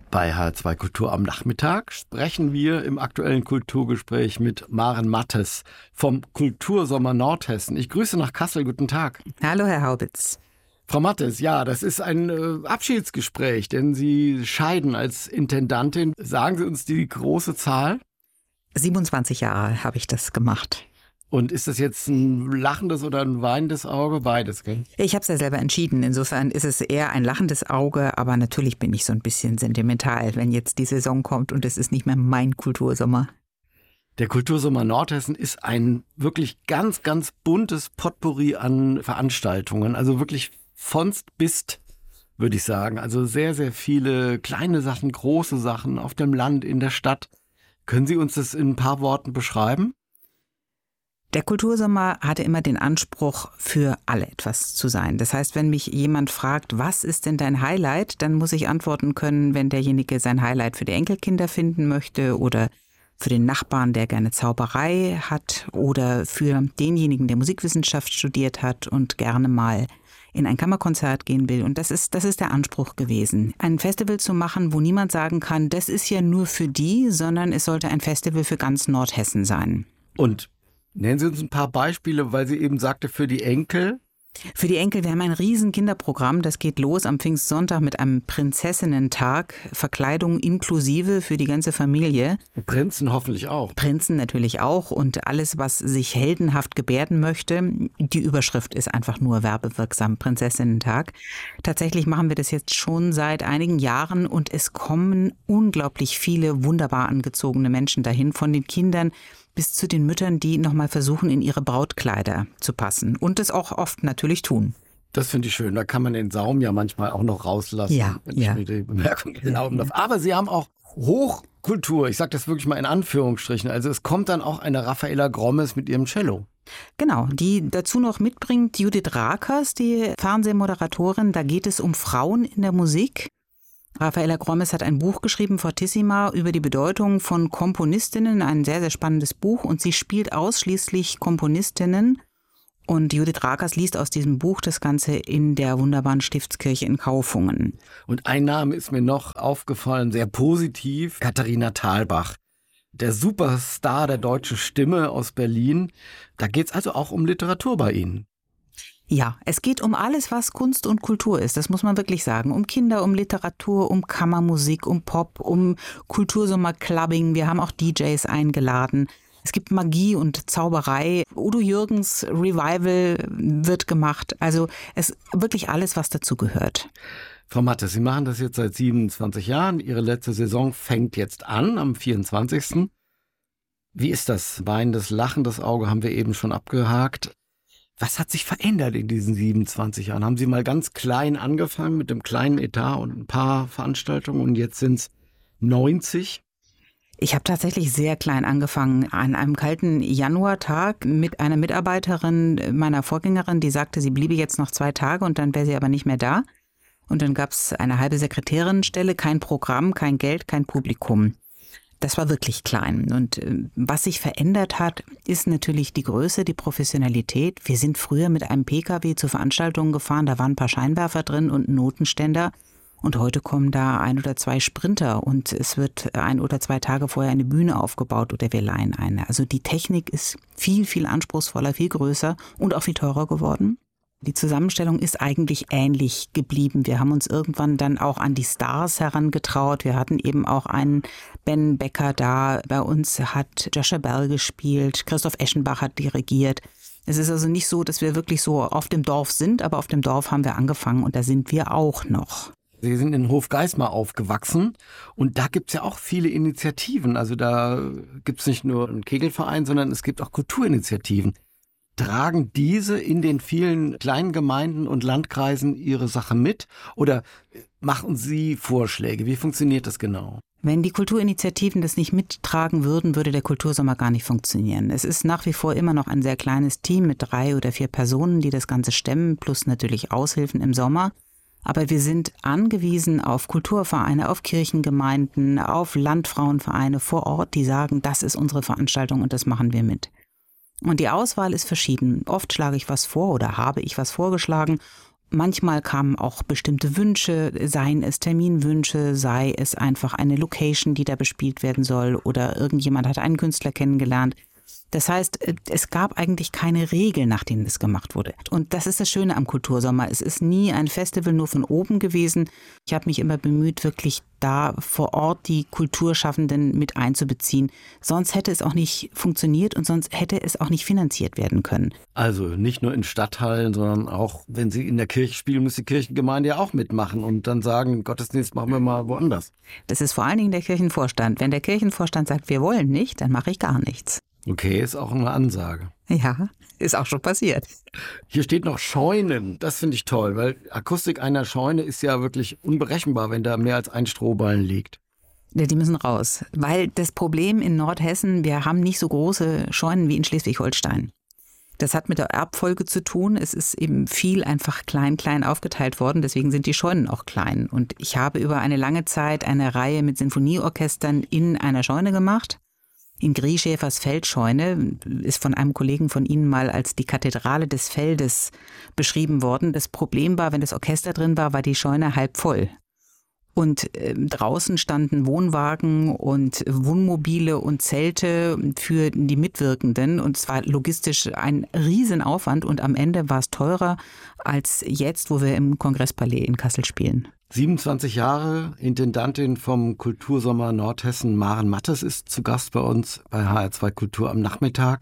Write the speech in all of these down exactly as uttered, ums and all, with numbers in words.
Bei H R zwei Kultur am Nachmittag sprechen wir im aktuellen Kulturgespräch mit Maren Mattes vom Kultursommer Nordhessen. Ich grüße nach Kassel. Guten Tag. Hallo, Herr Haubitz. Frau Mattes, ja, das ist ein äh, Abschiedsgespräch, denn Sie scheiden als Intendantin. Sagen Sie uns die große Zahl? siebenundzwanzig Jahre habe ich das gemacht. Und ist das jetzt ein lachendes oder ein weinendes Auge? Beides, gell? Ich habe es ja selber entschieden. Insofern ist es eher ein lachendes Auge, aber natürlich bin ich so ein bisschen sentimental, wenn jetzt die Saison kommt und es ist nicht mehr mein Kultursommer. Der Kultursommer Nordhessen ist ein wirklich ganz, ganz buntes Potpourri an Veranstaltungen. Also wirklich vonst bis, würde ich sagen. Also sehr, sehr viele kleine Sachen, große Sachen auf dem Land, in der Stadt. Können Sie uns das in ein paar Worten beschreiben? Der Kultursommer hatte immer den Anspruch, für alle etwas zu sein. Das heißt, wenn mich jemand fragt, was ist denn dein Highlight, dann muss ich antworten können, wenn derjenige sein Highlight für die Enkelkinder finden möchte oder für den Nachbarn, der gerne Zauberei hat oder für denjenigen, der Musikwissenschaft studiert hat und gerne mal in ein Kammerkonzert gehen will. Und das ist, das ist der Anspruch gewesen, ein Festival zu machen, wo niemand sagen kann, das ist ja nur für die, sondern es sollte ein Festival für ganz Nordhessen sein. Und nennen Sie uns ein paar Beispiele, weil sie eben sagte, für die Enkel. Für die Enkel, wir haben ein riesen Kinderprogramm, das geht los am Pfingstsonntag mit einem Prinzessinnentag, Verkleidung inklusive für die ganze Familie. Prinzen hoffentlich auch. Prinzen natürlich auch und alles, was sich heldenhaft gebärden möchte. Die Überschrift ist einfach nur werbewirksam, Prinzessinnentag. Tatsächlich machen wir das jetzt schon seit einigen Jahren und es kommen unglaublich viele wunderbar angezogene Menschen dahin, von den Kindern bis zu den Müttern, die nochmal versuchen, in ihre Brautkleider zu passen und es auch oft natürlich tun. Das finde ich schön. Da kann man den Saum ja manchmal auch noch rauslassen, ja, wenn ja. ich mir die Bemerkung erlauben darf. Aber Sie haben auch Hochkultur, ich sage das wirklich mal in Anführungsstrichen. Also es kommt dann auch eine Raffaella Grommes mit ihrem Cello. Genau, die dazu noch mitbringt Judith Rakers, die Fernsehmoderatorin. Da geht es um Frauen in der Musik. Raffaella Grommes hat ein Buch geschrieben, Fortissima, über die Bedeutung von Komponistinnen, ein sehr, sehr spannendes Buch. Und sie spielt ausschließlich Komponistinnen. Und Judith Rakers liest aus diesem Buch das Ganze in der wunderbaren Stiftskirche in Kaufungen. Und ein Name ist mir noch aufgefallen, sehr positiv, Katharina Thalbach. Der Superstar der deutschen Stimme aus Berlin. Da geht es also auch um Literatur bei Ihnen. Ja, es geht um alles, was Kunst und Kultur ist, das muss man wirklich sagen. Um Kinder, um Literatur, um Kammermusik, um Pop, um Kultursommer-Clubbing. Wir haben auch D Js eingeladen. Es gibt Magie und Zauberei. Udo Jürgens Revival wird gemacht. Also es wirklich alles, was dazu gehört. Frau Mattes, Sie machen das jetzt seit siebenundzwanzig Jahren. Ihre letzte Saison fängt jetzt an, am vierundzwanzigsten Wie ist das? Weinendes, lachendes Auge haben wir eben schon abgehakt. Was hat sich verändert in diesen siebenundzwanzig Jahren? Haben Sie mal ganz klein angefangen mit einem kleinen Etat und ein paar Veranstaltungen und jetzt sind es neunzig? Ich habe tatsächlich sehr klein angefangen. An einem kalten Januartag mit einer Mitarbeiterin meiner Vorgängerin, die sagte, sie bliebe jetzt noch zwei Tage und dann wäre sie aber nicht mehr da. Und dann gab es eine halbe Sekretärinnenstelle, kein Programm, kein Geld, kein Publikum. Das war wirklich klein. Und was sich verändert hat, ist natürlich die Größe, die Professionalität. Wir sind früher mit einem Pkw zu Veranstaltungen gefahren, da waren ein paar Scheinwerfer drin und ein Notenständer. Und heute kommen da ein oder zwei Sprinter und es wird ein oder zwei Tage vorher eine Bühne aufgebaut oder wir leihen eine. Also die Technik ist viel, viel anspruchsvoller, viel größer und auch viel teurer geworden. Die Zusammenstellung ist eigentlich ähnlich geblieben. Wir haben uns irgendwann dann auch an die Stars herangetraut. Wir hatten eben auch einen Ben Becker da. Bei uns hat Joshua Bell gespielt. Christoph Eschenbach hat dirigiert. Es ist also nicht so, dass wir wirklich so auf dem Dorf sind, aber auf dem Dorf haben wir angefangen und da sind wir auch noch. Sie sind in Hofgeismar aufgewachsen und da gibt es ja auch viele Initiativen. Also da gibt es nicht nur einen Kegelverein, sondern es gibt auch Kulturinitiativen. Tragen diese in den vielen kleinen Gemeinden und Landkreisen ihre Sache mit oder machen Sie Vorschläge? Wie funktioniert das genau? Wenn die Kulturinitiativen das nicht mittragen würden, würde der Kultursommer gar nicht funktionieren. Es ist nach wie vor immer noch ein sehr kleines Team mit drei oder vier Personen, die das Ganze stemmen, plus natürlich Aushilfen im Sommer. Aber wir sind angewiesen auf Kulturvereine, auf Kirchengemeinden, auf Landfrauenvereine vor Ort, die sagen, das ist unsere Veranstaltung und das machen wir mit. Und die Auswahl ist verschieden. Oft schlage ich was vor oder habe ich was vorgeschlagen Manchmal kamen auch bestimmte Wünsche, seien es Terminwünsche, sei es einfach eine Location, die da bespielt werden soll, oder irgendjemand hat einen Künstler kennengelernt. Das heißt, es gab eigentlich keine Regeln, nach denen das gemacht wurde. Und das ist das Schöne am Kultursommer. Es ist nie ein Festival nur von oben gewesen. Ich habe mich immer bemüht, wirklich da vor Ort die Kulturschaffenden mit einzubeziehen. Sonst hätte es auch nicht funktioniert und sonst hätte es auch nicht finanziert werden können. Also nicht nur in Stadthallen, sondern auch, wenn Sie in der Kirche spielen, muss die Kirchengemeinde ja auch mitmachen und dann sagen, Gottesdienst machen wir mal woanders. Das ist vor allen Dingen der Kirchenvorstand. Wenn der Kirchenvorstand sagt, wir wollen nicht, dann mache ich gar nichts. Okay, ist auch eine Ansage. Ja, ist auch schon passiert. Hier steht noch Scheunen. Das finde ich toll, weil Akustik einer Scheune ist ja wirklich unberechenbar, wenn da mehr als ein Strohballen liegt. Ja, die müssen raus. Weil das Problem in Nordhessen, wir haben nicht so große Scheunen wie in Schleswig-Holstein. Das hat mit der Erbfolge zu tun. Es ist eben viel einfach klein, klein aufgeteilt worden. Deswegen sind die Scheunen auch klein. Und ich habe über eine lange Zeit eine Reihe mit Sinfonieorchestern in einer Scheune gemacht. In Grieschäfers Feldscheune, ist von einem Kollegen von Ihnen mal als die Kathedrale des Feldes beschrieben worden. Das Problem war, wenn das Orchester drin war, war die Scheune halb voll. Und äh, draußen standen Wohnwagen und Wohnmobile und Zelte für die Mitwirkenden. Und es war logistisch ein Riesenaufwand. Und am Ende war es teurer als jetzt, wo wir im Kongresspalais in Kassel spielen. siebenundzwanzig Jahre, Intendantin vom Kultursommer Nordhessen, Maren Mattes ist zu Gast bei uns bei H R zwei Kultur am Nachmittag.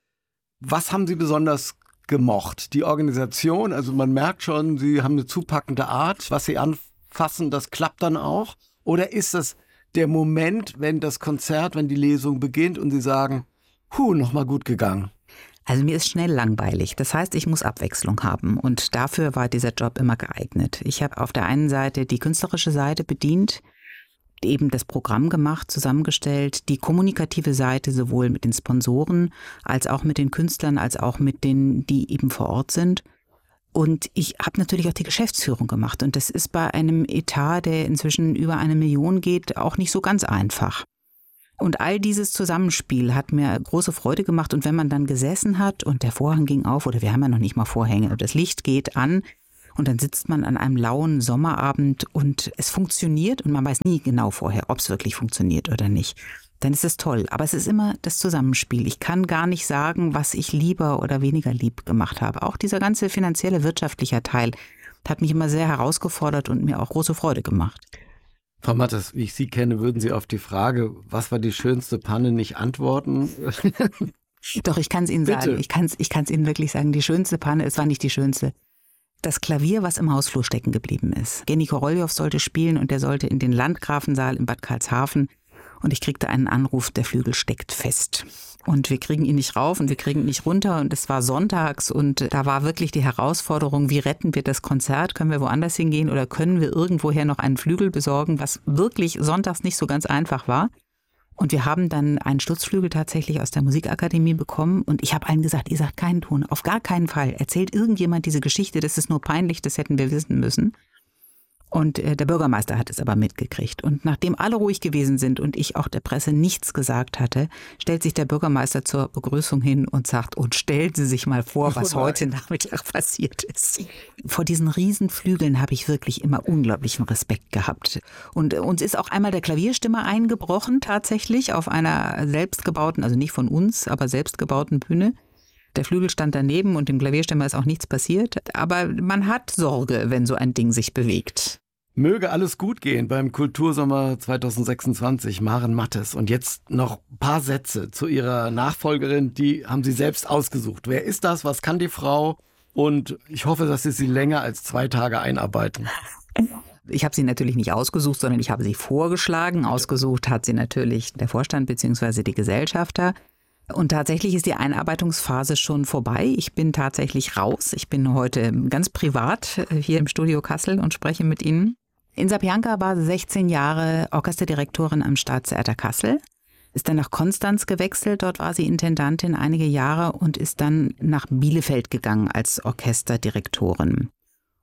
Was haben Sie besonders gemocht? Die Organisation, also man merkt schon, Sie haben eine zupackende Art, was Sie anfassen, das klappt dann auch. Oder ist das der Moment, wenn das Konzert, wenn die Lesung beginnt und Sie sagen, huh, nochmal gut gegangen? Also mir ist schnell langweilig. Das heißt, ich muss Abwechslung haben. Und dafür war dieser Job immer geeignet. Ich habe auf der einen Seite die künstlerische Seite bedient, eben das Programm gemacht, zusammengestellt, die kommunikative Seite sowohl mit den Sponsoren als auch mit den Künstlern, als auch mit denen, die eben vor Ort sind. Und ich habe natürlich auch die Geschäftsführung gemacht. Und das ist bei einem Etat, der inzwischen über eine Million geht, auch nicht so ganz einfach. Und all dieses Zusammenspiel hat mir große Freude gemacht. Und wenn man dann gesessen hat und der Vorhang ging auf, oder wir haben ja noch nicht mal Vorhänge, das Licht geht an und dann sitzt man an einem lauen Sommerabend und es funktioniert und man weiß nie genau vorher, ob es wirklich funktioniert oder nicht, dann ist es toll. Aber es ist immer das Zusammenspiel. Ich kann gar nicht sagen, was ich lieber oder weniger lieb gemacht habe. Auch dieser ganze finanzielle, wirtschaftliche Teil hat mich immer sehr herausgefordert und mir auch große Freude gemacht. Frau Mattes, wie ich Sie kenne, würden Sie auf die Frage, was war die schönste Panne, nicht antworten? Doch, ich kann es Ihnen Bitte. sagen. Ich kann es ich kann's Ihnen wirklich sagen. Die schönste Panne, es war nicht die schönste. Das Klavier, was im Hausflur stecken geblieben ist. Genny Koroljow sollte spielen und der sollte in den Landgrafensaal in Bad Karlshafen. Und ich kriegte einen Anruf, der Flügel steckt fest. Und wir kriegen ihn nicht rauf und wir kriegen ihn nicht runter. Und es war sonntags und da war wirklich die Herausforderung, wie retten wir das Konzert? Können wir woanders hingehen oder können wir irgendwoher noch einen Flügel besorgen, was wirklich sonntags nicht so ganz einfach war. Und wir haben dann einen Stutzflügel tatsächlich aus der Musikakademie bekommen. Und ich habe allen gesagt, ihr sagt keinen Ton, auf gar keinen Fall. Erzählt irgendjemand diese Geschichte, das ist nur peinlich, das hätten wir wissen müssen. Und äh, der Bürgermeister hat es aber mitgekriegt. Und nachdem alle ruhig gewesen sind und ich auch der Presse nichts gesagt hatte, stellt sich der Bürgermeister zur Begrüßung hin und sagt, und stellen Sie sich mal vor, was oh heute Nachmittag passiert ist. Vor diesen Riesenflügeln habe ich wirklich immer unglaublichen Respekt gehabt. Und äh, uns ist auch einmal der Klavierstimmer eingebrochen, tatsächlich, auf einer selbstgebauten, also nicht von uns, aber selbstgebauten Bühne. Der Flügel stand daneben und dem Klavierstimmer ist auch nichts passiert. Aber man hat Sorge, wenn so ein Ding sich bewegt. Möge alles gut gehen beim Kultursommer zwanzig sechsundzwanzig, Maren Mattes. Und jetzt noch ein paar Sätze zu Ihrer Nachfolgerin, die haben Sie selbst ausgesucht. Wer ist das? Was kann die Frau? Und ich hoffe, dass Sie sie länger als zwei Tage einarbeiten. Ich habe sie natürlich nicht ausgesucht, sondern ich habe sie vorgeschlagen. Ausgesucht hat sie natürlich der Vorstand bzw. die Gesellschafter. Und tatsächlich ist die Einarbeitungsphase schon vorbei. Ich bin tatsächlich raus. Ich bin heute ganz privat hier im Studio Kassel und spreche mit Ihnen. Insa Pianka war sechzehn Jahre Orchesterdirektorin am Staatstheater Kassel, ist dann nach Konstanz gewechselt, dort war sie Intendantin einige Jahre und ist dann nach Bielefeld gegangen als Orchesterdirektorin.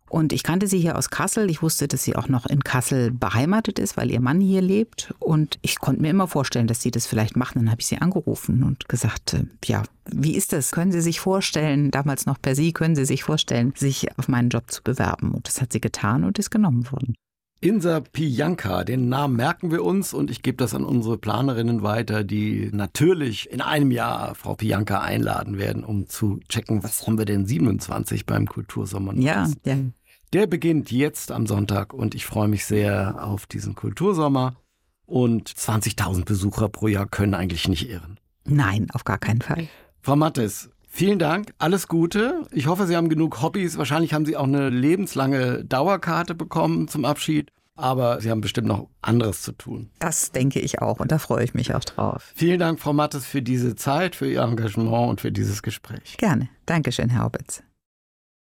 Und ich kannte sie hier aus Kassel. Ich wusste, dass sie auch noch in Kassel beheimatet ist, weil ihr Mann hier lebt. Und ich konnte mir immer vorstellen, dass sie das vielleicht macht. Dann habe ich sie angerufen und gesagt, ja, wie ist das? Können Sie sich vorstellen, damals noch per Sie, können Sie sich vorstellen, sich auf meinen Job zu bewerben? Und das hat sie getan und ist genommen worden. Insa Pijanka, den Namen merken wir uns und ich gebe das an unsere Planerinnen weiter, die natürlich in einem Jahr Frau Pijanka einladen werden, um zu checken, was haben wir denn siebenundzwanzig beim Kultursommer. Ja, ja. Der beginnt jetzt am Sonntag und ich freue mich sehr auf diesen Kultursommer und zwanzigtausend Besucher pro Jahr können eigentlich nicht irren. Nein, auf gar keinen Fall. Frau Mattes, vielen Dank, alles Gute. Ich hoffe, Sie haben genug Hobbys. Wahrscheinlich haben Sie auch eine lebenslange Dauerkarte bekommen zum Abschied. Aber Sie haben bestimmt noch anderes zu tun. Das denke ich auch und da freue ich mich auch drauf. Vielen Dank, Frau Mattes, für diese Zeit, für Ihr Engagement und für dieses Gespräch. Gerne. Dankeschön, Herr Haubitz.